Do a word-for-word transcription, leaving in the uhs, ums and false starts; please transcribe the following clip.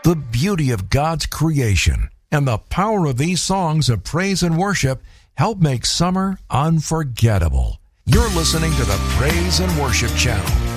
The beauty of God's creation and the power of these songs of praise and worship help make summer unforgettable. You're listening to the Praise and Worship Channel.